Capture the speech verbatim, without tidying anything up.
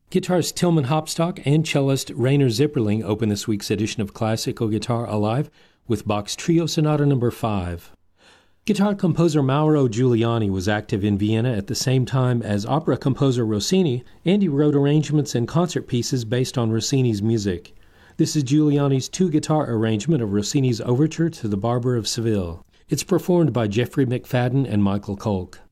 Guitarist Tilman Hopstock and cellist Rainer Zipperling open this week's edition of Classical Guitar Alive with Bach's Trio Sonata number five. Guitar composer Mauro Giuliani was active in Vienna at the same time as opera composer Rossini, and he wrote arrangements and concert pieces based on Rossini's music. This is Giuliani's two-guitar arrangement of Rossini's overture to The Barber of Seville. It's performed by Jeffrey McFadden and Michael Kolk.